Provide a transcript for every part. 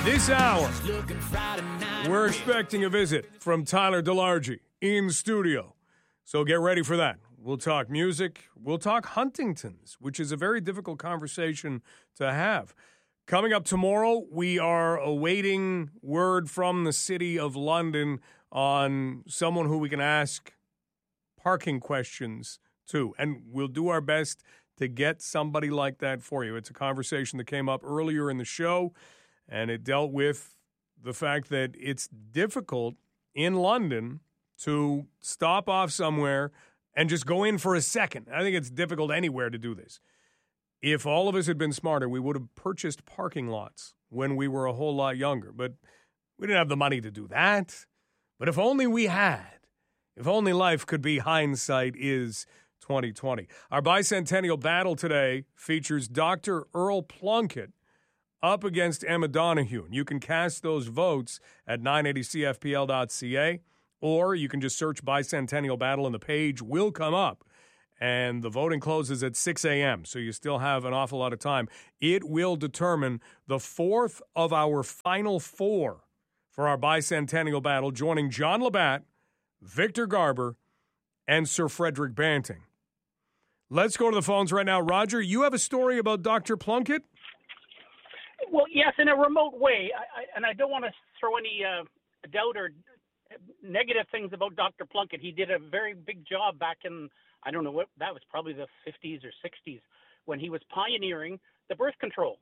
This hour, we're expecting a visit from Tyler DeLargy in studio. So get ready for that. We'll talk music. We'll talk Huntingtons, which is a very difficult conversation to have. Coming up tomorrow, we are awaiting word from the City of London on someone who we can ask parking questions to. And we'll do our best to get somebody like that for you. It's a conversation that came up earlier in the show, and it dealt with the fact that it's difficult in London to stop off somewhere and just go in for a second. I think it's difficult anywhere to do this. If all of us had been smarter, we would have purchased parking lots when we were a whole lot younger. But we didn't have the money to do that. But if only we had. If only life could be hindsight is 2020. Our bicentennial battle today features Dr. Earl Plunkett up against Emma Donoghue. You can cast those votes at 980cfpl.ca, or you can just search Bicentennial Battle and the page will come up. And the voting closes at 6 a.m., so you still have an awful lot of time. It will determine the fourth of our final four for our Bicentennial Battle, joining John Labatt, Victor Garber, and Sir Frederick Banting. Let's go to the phones right now. Roger, you have a story about Dr. Plunkett? Well, yes, in a remote way. I don't want to throw any doubt or negative things about Dr. Plunkett. He did a very big job back in, I don't know what, that was probably the 50s or 60s when he was pioneering the birth control.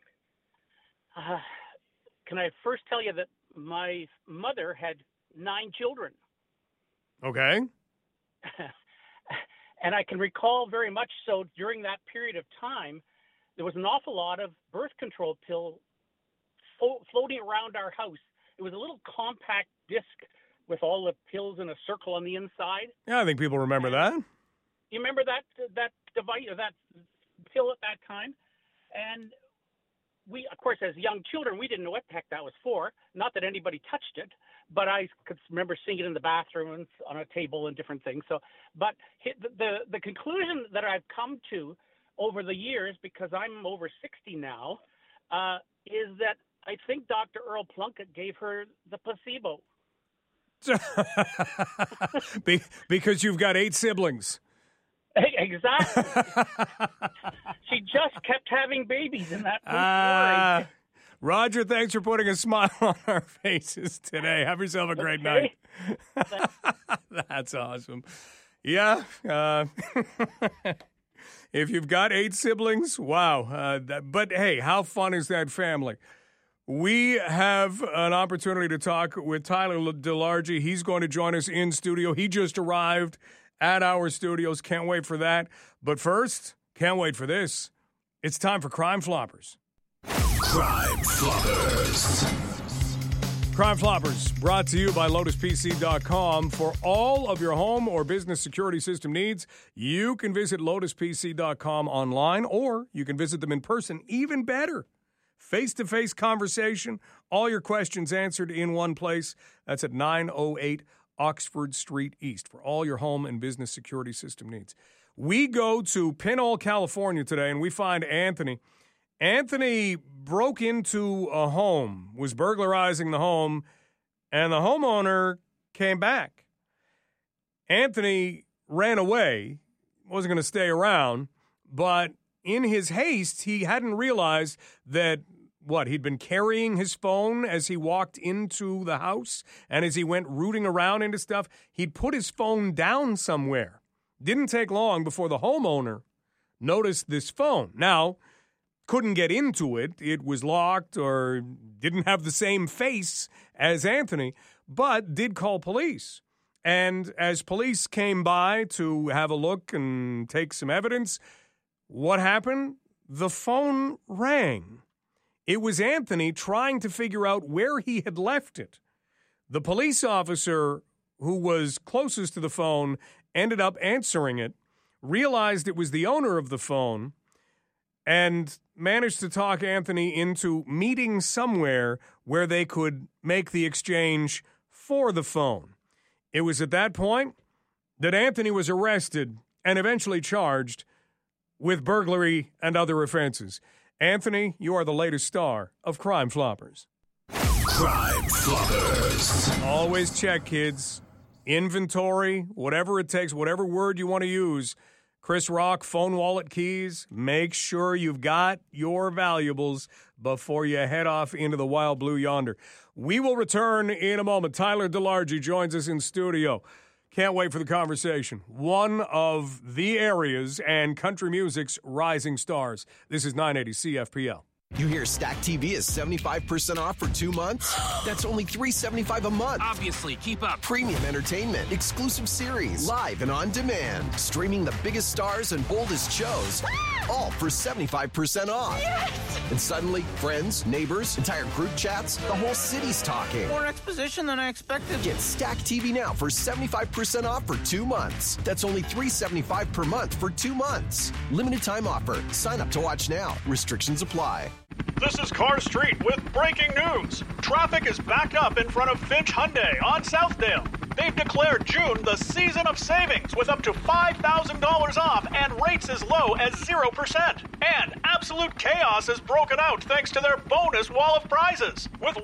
Can I first tell you that my mother had 9 children? Okay. And I can recall very much so during that period of time, there was an awful lot of birth control pill floating around our house. It was a little compact disc with all the pills in a circle on the inside. Yeah, I think people remember that. You remember that device or that pill at that time? And we, of course, as young children, we didn't know what the heck that was for. Not that anybody touched it, but I could remember seeing it in the bathroom and on a table and different things. So, but the conclusion that I've come to over the years, because I'm over 60 now, is that I think Dr. Earl Plunkett gave her the placebo. Because you've got 8 siblings. Exactly. She just kept having babies in that. Roger, thanks for putting a smile on our faces today. Have yourself a great night. That's awesome. Yeah. If you've got 8 siblings, wow. But hey, how fun is that family? We have an opportunity to talk with Tyler DeLargy. He's going to join us in studio. He just arrived at our studios. Can't wait for that. But first, can't wait for this. It's time for Crime Floppers. Crime Floppers. Crime Floppers, brought to you by LotusPC.com. For all of your home or business security system needs, you can visit LotusPC.com online, or you can visit them in person. Even better, face-to-face conversation, all your questions answered in one place. That's at 908 Oxford Street East for all your home and business security system needs. We go to Pinole, California today, and we find Anthony. Anthony broke into a home, was burglarizing the home, and the homeowner came back. Anthony ran away, wasn't going to stay around, but in his haste, he hadn't realized that, he'd been carrying his phone as he walked into the house, and as he went rooting around into stuff, he'd put his phone down somewhere. Didn't take long before the homeowner noticed this phone. Now, couldn't get into it. It was locked or didn't have the same face as Anthony, but did call police. And as police came by to have a look and take some evidence, what happened? The phone rang. It was Anthony trying to figure out where he had left it. The police officer who was closest to the phone ended up answering it, realized it was the owner of the phone, and managed to talk Anthony into meeting somewhere where they could make the exchange for the phone. It was at that point that Anthony was arrested and eventually charged with burglary and other offenses. Anthony, you are the latest star of Crime Floppers. Crime Floppers. Always check, kids. Inventory, whatever it takes, whatever word you want to use. Chris Rock, phone, wallet, keys. Make sure you've got your valuables before you head off into the wild blue yonder. We will return in a moment. Tyler DeLargy joins us in studio. Can't wait for the conversation. One of the areas and country music's rising stars. This is 980 CFPL. You hear Stack TV is 75% off for 2 months? That's only $375 a month. Obviously, keep up. Premium entertainment, exclusive series, live and on demand. Streaming the biggest stars and boldest shows, all for 75% off. Yes! And suddenly, friends, neighbors, entire group chats, the whole city's talking. More exposition than I expected. Get Stack TV now for 75% off for 2 months. That's only $375 per month for 2 months. Limited time offer. Sign up to watch now. Restrictions apply. This is Car Street with breaking news. Traffic is backed up in front of Finch Hyundai on Southdale. They've declared June the season of savings with up to $5,000 off and rates as low as 0%. And absolute chaos has broken out thanks to their bonus wall of prizes. With